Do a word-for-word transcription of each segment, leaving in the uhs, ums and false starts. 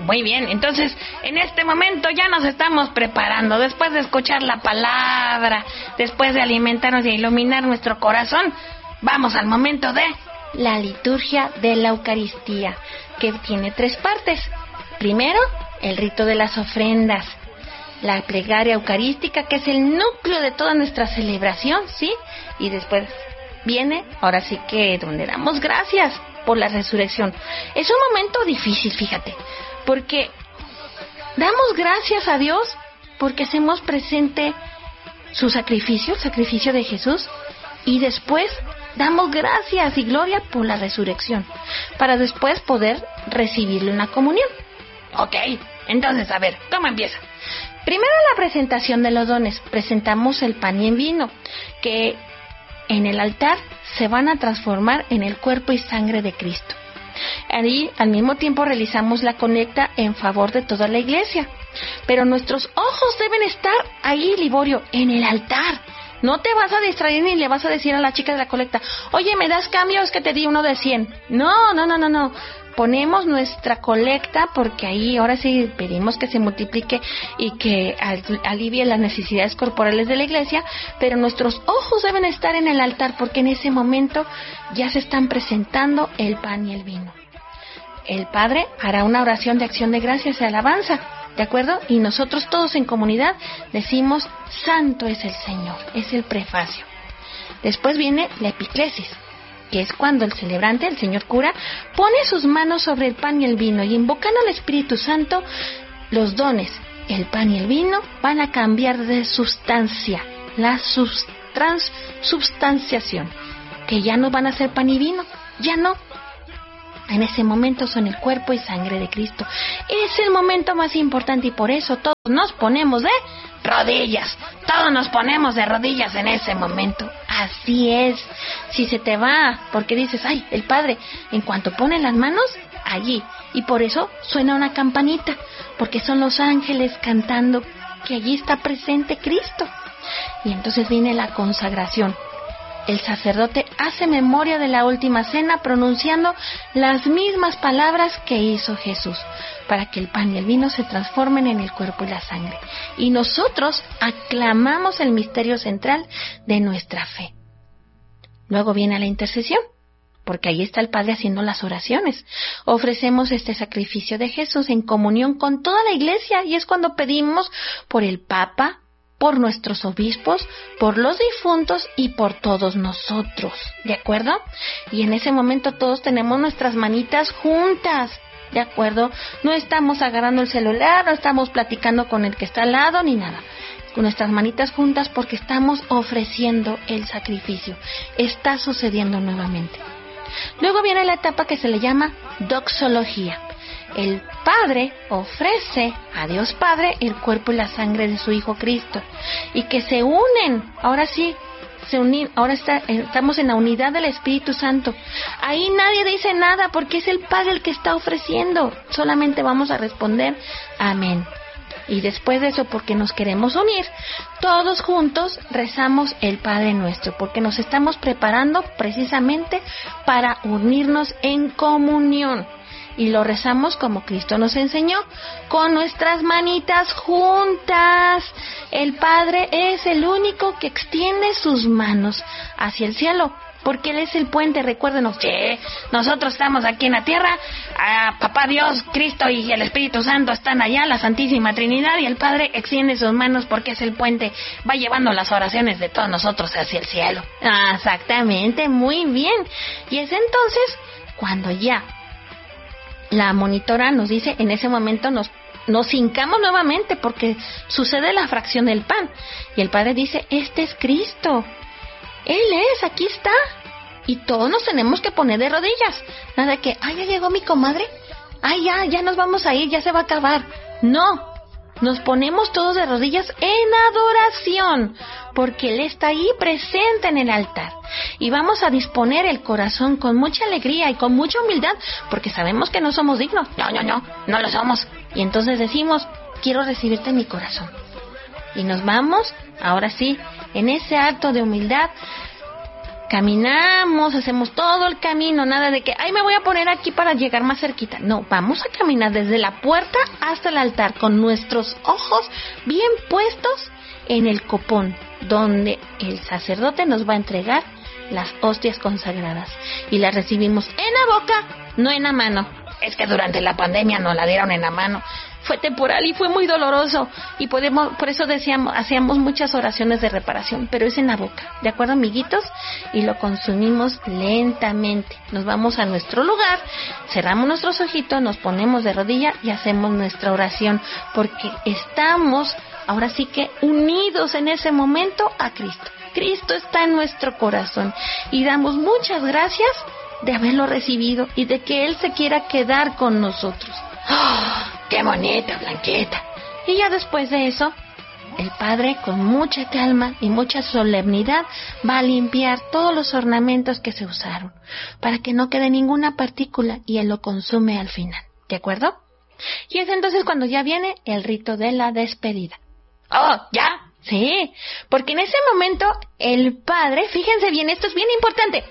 Muy bien, entonces en este momento ya nos estamos preparando. Después de escuchar la palabra, después de alimentarnos y iluminar nuestro corazón, vamos al momento de la liturgia de la Eucaristía, que tiene tres partes. Primero, el rito de las ofrendas, la plegaria eucarística, que es el núcleo de toda nuestra celebración, ¿sí? Y después viene, ahora sí que donde damos gracias por la resurrección. Es un momento difícil, fíjate, porque damos gracias a Dios porque hacemos presente su sacrificio, el sacrificio de Jesús, y después damos gracias y gloria por la resurrección, para después poder recibirlo en la comunión. Ok, entonces, a ver, ¿cómo empieza? Primero la presentación de los dones. Presentamos el pan y el vino, que en el altar se van a transformar en el cuerpo y sangre de Cristo. Ahí, al mismo tiempo, realizamos la colecta en favor de toda la iglesia. Pero nuestros ojos deben estar ahí, Liborio, en el altar. No te vas a distraer ni le vas a decir a la chica de la colecta, oye, ¿me das cambio? Es que te di uno de cien. No, no, no, no, no. Ponemos nuestra colecta porque ahí ahora sí pedimos que se multiplique y que alivie las necesidades corporales de la iglesia, pero nuestros ojos deben estar en el altar porque en ese momento ya se están presentando el pan y el vino. El Padre hará una oración de acción de gracias y alabanza, ¿de acuerdo? Y nosotros todos en comunidad decimos, Santo es el Señor, es el prefacio. Después viene la epiclesis, que es cuando el celebrante, el señor cura, pone sus manos sobre el pan y el vino y invocando al Espíritu Santo, los dones, el pan y el vino, van a cambiar de sustancia, la sus, transubstanciación, que ya no van a ser pan y vino, ya no. En ese momento son el cuerpo y sangre de Cristo. Es el momento más importante y por eso todos nos ponemos de rodillas. Todos nos ponemos de rodillas en ese momento. Así es. Si se te va, porque dices, ay, el Padre, en cuanto pone las manos, allí. Y por eso suena una campanita, porque son los ángeles cantando que allí está presente Cristo. Y entonces viene la consagración. El sacerdote hace memoria de la última cena pronunciando las mismas palabras que hizo Jesús, para que el pan y el vino se transformen en el cuerpo y la sangre. Y nosotros aclamamos el misterio central de nuestra fe. Luego viene la intercesión, porque ahí está el Padre haciendo las oraciones. Ofrecemos este sacrificio de Jesús en comunión con toda la iglesia, y es cuando pedimos por el Papa, por nuestros obispos, por los difuntos y por todos nosotros, ¿de acuerdo? Y en ese momento todos tenemos nuestras manitas juntas, ¿de acuerdo? No estamos agarrando el celular, no estamos platicando con el que está al lado, ni nada. Con nuestras manitas juntas porque estamos ofreciendo el sacrificio. Está sucediendo nuevamente. Luego viene la etapa que se le llama doxología. El Padre ofrece a Dios Padre el cuerpo y la sangre de su Hijo Cristo, y que se unen, ahora sí, se unen, ahora está, estamos en la unidad del Espíritu Santo. Ahí nadie dice nada porque es el Padre el que está ofreciendo, solamente vamos a responder amén. Y después de eso, porque nos queremos unir, todos juntos rezamos el Padre Nuestro, porque nos estamos preparando precisamente para unirnos en comunión. Y lo rezamos como Cristo nos enseñó, con nuestras manitas juntas. El Padre es el único que extiende sus manos hacia el cielo, porque Él es el puente. Recuérdenos que nosotros estamos aquí en la tierra, ah, Papá Dios, Cristo y el Espíritu Santo están allá, la Santísima Trinidad, y el Padre extiende sus manos porque es el puente, va llevando las oraciones de todos nosotros hacia el cielo. Ah, exactamente, muy bien. Y es entonces cuando ya la monitora nos dice, en ese momento nos, nos hincamos nuevamente porque sucede la fracción del pan. Y el Padre dice, este es Cristo. Él es, aquí está. Y todos nos tenemos que poner de rodillas. Nada de que, ay, ya llegó mi comadre. Ay, ya, ya nos vamos a ir, ya se va a acabar. No, nos ponemos todos de rodillas en adoración, porque Él está ahí presente en el altar. Y vamos a disponer el corazón con mucha alegría y con mucha humildad, porque sabemos que no somos dignos. No, no, no, no lo somos. Y entonces decimos, quiero recibirte en mi corazón. Y nos vamos, ahora sí, en ese acto de humildad, Caminamos, hacemos todo el camino, nada de que, ay, me voy a poner aquí para llegar más cerquita. No, vamos a caminar desde la puerta hasta el altar con nuestros ojos bien puestos en el copón, donde el sacerdote nos va a entregar las hostias consagradas. Y las recibimos en la boca, no en la mano. Es que durante la pandemia nos la dieron en la mano. Fue temporal y fue muy doloroso. Y podemos, por eso decíamos, hacíamos muchas oraciones de reparación, pero es en la boca. ¿De acuerdo, amiguitos? Y lo consumimos lentamente. Nos vamos a nuestro lugar, cerramos nuestros ojitos, nos ponemos de rodilla y hacemos nuestra oración, porque estamos ahora sí que unidos en ese momento a Cristo. Cristo está en nuestro corazón y damos muchas gracias de haberlo recibido y de que Él se quiera quedar con nosotros. ¡Oh, qué bonita, Blanquita! Y ya después de eso, el Padre, con mucha calma y mucha solemnidad, va a limpiar todos los ornamentos que se usaron, para que no quede ninguna partícula, y Él lo consume al final. ¿De acuerdo? Y es entonces cuando ya viene el rito de la despedida. ¡Oh, ya! Sí, porque en ese momento el Padre, fíjense bien, esto es bien importante,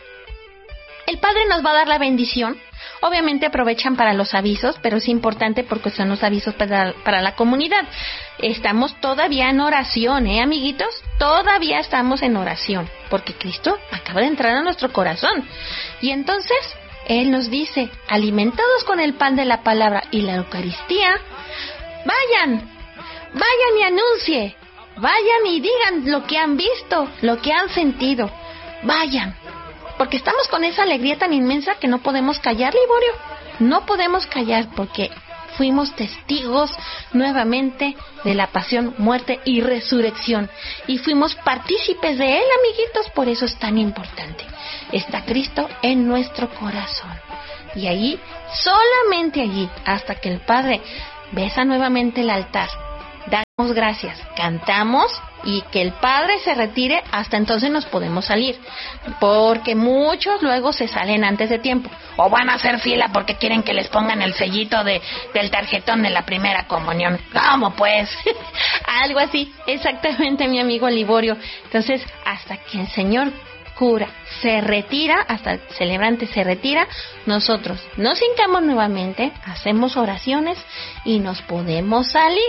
el Padre nos va a dar la bendición. Obviamente aprovechan para los avisos, pero es importante porque son los avisos para, para la comunidad. Estamos todavía en oración, ¿eh, amiguitos? Todavía estamos en oración, porque Cristo acaba de entrar a nuestro corazón. Y entonces Él nos dice, alimentados con el pan de la palabra y la Eucaristía, vayan, vayan y anuncie, vayan y digan lo que han visto, lo que han sentido, vayan. Porque estamos con esa alegría tan inmensa que no podemos callar, Liborio. No podemos callar porque fuimos testigos nuevamente de la pasión, muerte y resurrección. Y fuimos partícipes de Él, amiguitos, por eso es tan importante. Está Cristo en nuestro corazón. Y allí, solamente allí, hasta que el Padre besa nuevamente el altar, damos gracias, cantamos y que el Padre se retire, hasta entonces nos podemos salir, porque muchos luego se salen antes de tiempo o van a hacer fila porque quieren que les pongan el sellito de del tarjetón de la primera comunión. ¿Cómo pues? Algo así, exactamente, mi amigo Liborio. Entonces, hasta que el Señor cura se retira, hasta el celebrante se retira, nosotros nos hincamos nuevamente, hacemos oraciones y nos podemos salir.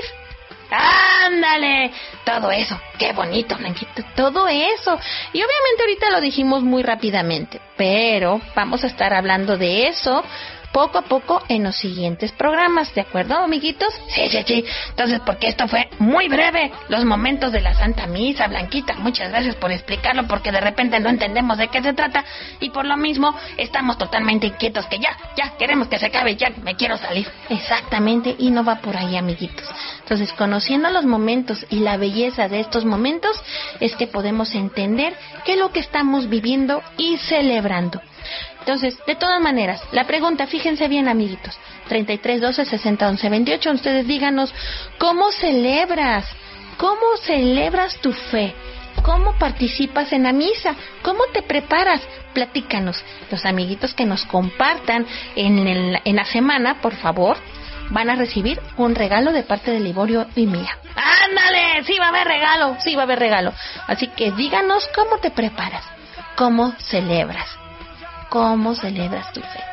¡Ándale! Todo eso, qué bonito, Blanquito, todo eso. Y obviamente ahorita lo dijimos muy rápidamente, pero vamos a estar hablando de eso poco a poco en los siguientes programas, ¿de acuerdo, amiguitos? Sí, sí, sí. Entonces, porque esto fue muy breve, los momentos de la Santa Misa, Blanquita, muchas gracias por explicarlo, porque de repente no entendemos de qué se trata, y por lo mismo estamos totalmente inquietos, que ya, ya, queremos que se acabe, ya, me quiero salir. Exactamente, y no va por ahí, amiguitos. Entonces, conociendo los momentos y la belleza de estos momentos, es que podemos entender qué es lo que estamos viviendo y celebrando. Entonces, de todas maneras, la pregunta, fíjense bien, amiguitos, treinta y tres, doce, sesenta, once, veintiocho, ustedes díganos, ¿cómo celebras? ¿Cómo celebras tu fe? ¿Cómo participas en la misa? ¿Cómo te preparas? Platícanos. Los amiguitos que nos compartan en, el, en la semana, por favor, van a recibir un regalo de parte de Liborio y mía. ¡Ándale! Sí va a haber regalo, sí va a haber regalo. Así que díganos cómo te preparas, cómo celebras. ¿Cómo celebras tu fe?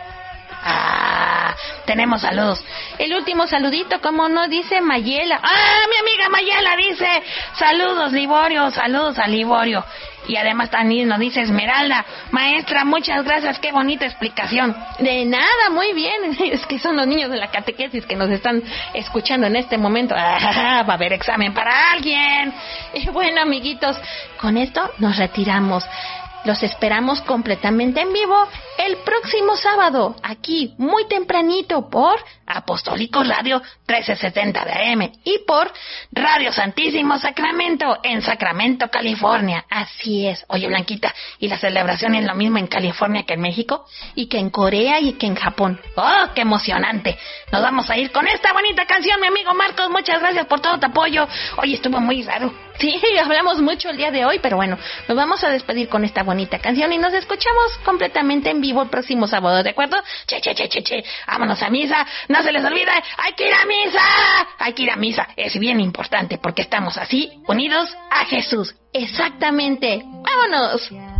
Ah, tenemos saludos. El último saludito, como no, dice Mayela. Ah, mi amiga Mayela dice, saludos Liborio, saludos a Liborio. Y además también nos dice Esmeralda, maestra, muchas gracias, qué bonita explicación. De nada, muy bien. Es que son los niños de la catequesis que nos están escuchando en este momento. Ah, va a haber examen para alguien. Y bueno, amiguitos, con esto nos retiramos. Los esperamos completamente en vivo el próximo sábado, aquí muy tempranito por Apostólicos Radio trece setenta de A M y por Radio Santísimo Sacramento en Sacramento, California. Así es. Oye, Blanquita, ¿y la celebración es lo mismo en California que en México? Y que en Corea y que en Japón. ¡Oh, qué emocionante! Nos vamos a ir con esta bonita canción, mi amigo Marcos. Muchas gracias por todo tu apoyo. Oye, estuvo muy raro. Sí, hablamos mucho el día de hoy, pero bueno, nos vamos a despedir con esta bonita canción y nos escuchamos completamente en vivo el próximo sábado, ¿de acuerdo? Che, che, che, che, che, vámonos a misa, no se les olvide, hay que ir a misa, hay que ir a misa, es bien importante porque estamos así, unidos a Jesús. Exactamente, vámonos.